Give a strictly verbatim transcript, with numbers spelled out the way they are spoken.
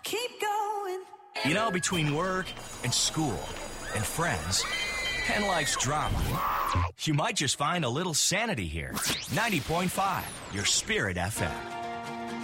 keep going. You know, between work and school and friends and life's drama, you might just find a little sanity here. ninety point five, your Spirit F M.